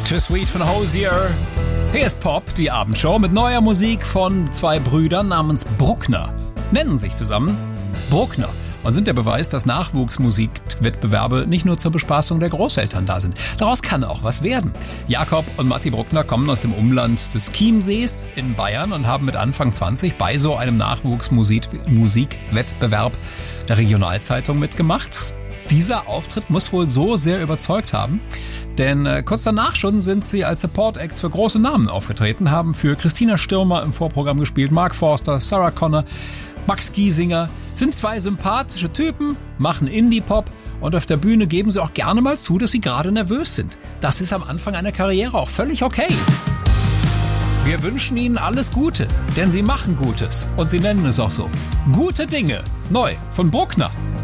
Too Sweet von Hozier. Hier ist Pop, die Abendshow mit neuer Musik von zwei Brüdern namens Bruckner. Nennen sich zusammen Bruckner und sind der Beweis, dass Nachwuchsmusikwettbewerbe nicht nur zur Bespaßung der Großeltern da sind. Daraus kann auch was werden. Jakob und Matti Bruckner kommen aus dem Umland des Chiemsees in Bayern und haben mit Anfang 20 bei so einem Nachwuchsmusikwettbewerb der Regionalzeitung mitgemacht. Dieser Auftritt muss wohl so sehr überzeugt haben, denn kurz danach schon sind sie als Support-Acts für große Namen aufgetreten, haben für Christina Stürmer im Vorprogramm gespielt, Mark Forster, Sarah Connor, Max Giesinger, sind zwei sympathische Typen, machen Indie-Pop und auf der Bühne geben sie auch gerne mal zu, dass sie gerade nervös sind. Das ist am Anfang einer Karriere auch völlig okay. Wir wünschen ihnen alles Gute, denn sie machen Gutes und sie nennen es auch so. Gute Dinge, neu von Bruckner.